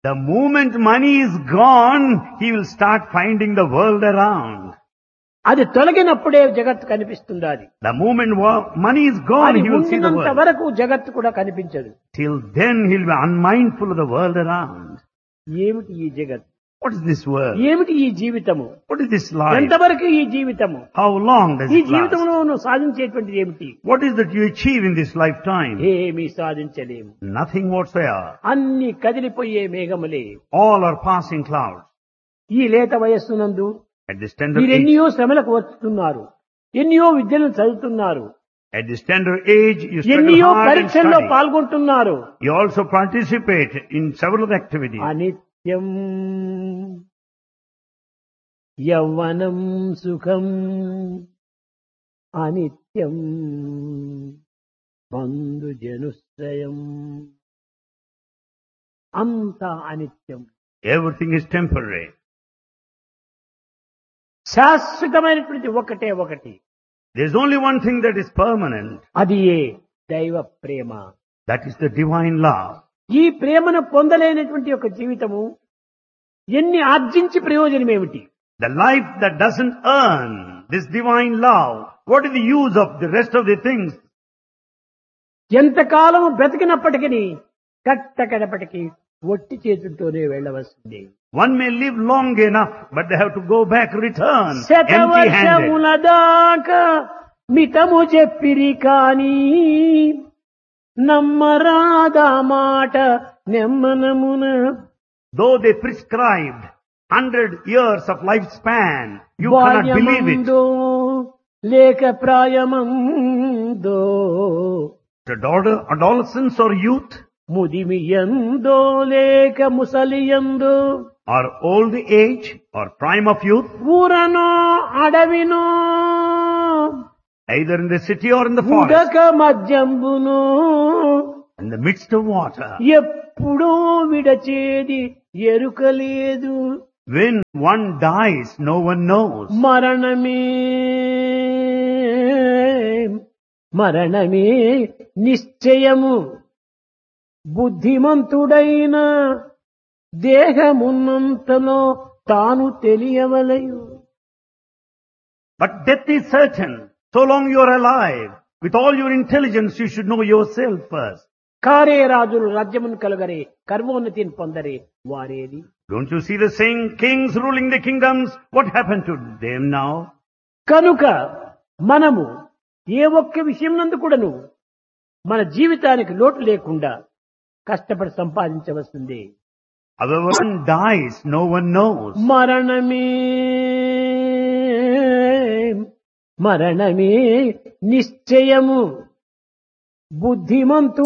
The moment money is gone, he will start finding the world around. అది తొలగినప్పుడే జగత్తు కనిపిస్తుంది. అది The moment money is gone, అది he will see the ఉన్నంత world. వరకు జగత్తు కూడా కనిపించదు. Till then, he'll be unmindful of the world around. ఏమిటి ఈ జగత్? What is this world? ఏమిటి ఈ జీవితము? What is this life? ఎంతవరకు ఈ జీవితము? How long does ఈ it last? జీవితంలో నువ్వు సాధించేటువంటిది ఏమిటి? What is that you achieve in this lifetime? ఏమీ సాధించలేము. Nothing whatsoever. అన్ని కదిలిపోయే మేఘములే. All are passing clouds. ఈ లేత వయస్సునందు At this tender age, మీరెన్నో శ్రమలకు వస్తున్నారు, ఎన్నో విద్యలను చదువుతున్నారు, at this tender age, you struggle ఎన్నో hard and పరీక్షల్లో study. పాల్గొంటున్నారు. You also participate in several activities. అనిత్యం యవ్వనం సుఖం, అనిత్యం బంధు జనుశ్రయం, అంతా అనిత్యం. Everything is temporary. శాశ్వతమైనటువంటి ఒకటే ఒకటి, There's only one thing that is permanent. అది ఏ దైవ ప్రేమ. That is the divine love. ఈ ప్రేమను పొందలేనటువంటి ఒక జీవితము ఎన్ని ఆర్జించి ప్రయోజనం ఏమిటి? The life that doesn't earn this divine love, what is the use of the rest of the things? ఎంతకాలము బ్రతికినప్పటికీ కట్టకడపటికి ఒట్టి చేతులతోనే వెళ్ళవలసిందే. One may live long enough, but they have to go back, return, empty-handed. శతవర్షముల దాకా మితము చెప్పిరి కాని నమ్మరాదా మాట నెమ్మనమున. Though they prescribed 100 years of lifespan, you cannot believe it. బాల్యమందో లేక ప్రాయమందో, Adolescence or youth, ముదిమియందో లేక ముసలియందో, or old age, or prime of youth, ఊరనో అడవినో, either in the city or in the forest, ఉదక మధ్యంబునో, in the midst of water. ఎప్పుడో విడచేది ఎరుకలేదు. When one dies, no one knows. మరణమే మరణమే నిశ్చయము, బుద్ధిమంతుడైన దేహమున్నంతలో తాను తెలియవలయు. But death is certain. So long you are alive, with all your intelligence, you should know yourself first. కారే రాజులు రాజ్యమును కలుగరే, కర్మోన్నతిని పొందరే, వారేది? Don't you see the saying, kings ruling the kingdoms? What happened to them now? కనుక మనము ఏ ఒక్క విషయం నందు కూడాను మన జీవితానికి లోటు లేకుండా కష్టపడి సంపాదించవలసిందే. However one dies, no one knows. మరణమే మరణమే నిశ్చయము, బుద్ధిమంతు